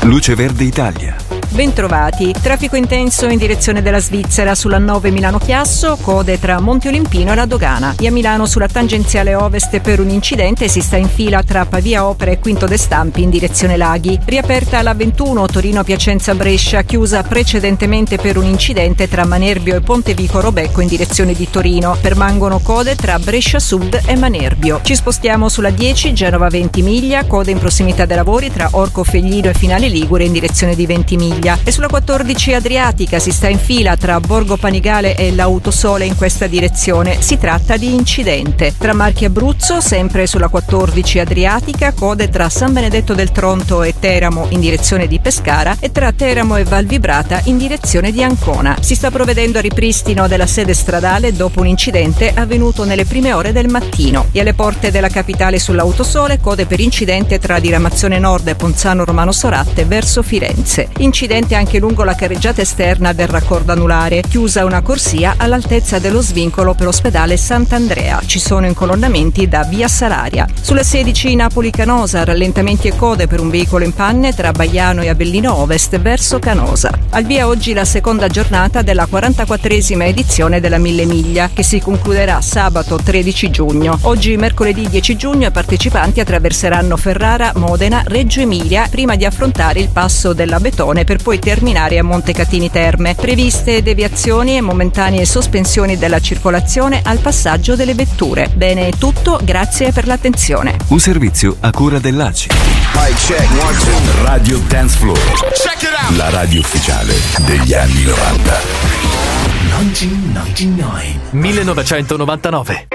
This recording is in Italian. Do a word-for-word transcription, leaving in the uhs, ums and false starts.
Luce Verde Italia. Bentrovati. Traffico intenso in direzione della Svizzera sulla nove Milano-Chiasso, code tra Monte Olimpino e la Dogana. E a Milano sulla tangenziale ovest per un incidente si sta in fila tra Pavia Opera e Quinto de Stampi in direzione Laghi. Riaperta la ventuno Torino-Piacenza-Brescia, chiusa precedentemente per un incidente tra Manerbio e Pontevico Robecco in direzione di Torino. Permangono code tra Brescia Sud e Manerbio. Ci spostiamo sulla dieci Genova-Ventimiglia, code in prossimità dei lavori tra Orco Feglino e Finale Ligure in direzione di Ventimiglia. E sulla quattordici Adriatica si sta in fila tra Borgo Panigale e l'Autosole in questa direzione. Si tratta di incidente. Tra Marche e Abruzzo, sempre sulla quattordici Adriatica, code tra San Benedetto del Tronto e Teramo in direzione di Pescara e tra Teramo e Val Vibrata in direzione di Ancona. Si sta provvedendo al ripristino della sede stradale dopo un incidente avvenuto nelle prime ore del mattino. E alle porte della capitale sull'Autosole, code per incidente tra Diramazione Nord e Ponzano Romano Soratte verso Firenze. Incidente anche lungo la carreggiata esterna del raccordo anulare, chiusa una corsia all'altezza dello svincolo per ospedale Sant'Andrea. Ci sono incolonnamenti da via Salaria. Sulla sedici Napoli-Canosa, rallentamenti e code per un veicolo in panne tra Baiano e Avellino Ovest verso Canosa. Al via oggi la seconda giornata della quarantaquattresima edizione della Mille Miglia, che si concluderà sabato tredici giugno. Oggi mercoledì dieci giugno i partecipanti attraverseranno Ferrara, Modena, Reggio Emilia prima di affrontare il passo della Betone per poi terminare a Montecatini Terme. Previste deviazioni e momentanee sospensioni della circolazione al passaggio delle vetture. Bene, è tutto, grazie per l'attenzione. Un servizio a cura dell'A C I. Radio Dance Floor. Check it out. La radio ufficiale degli anni novanta. millenovecentonovantanove.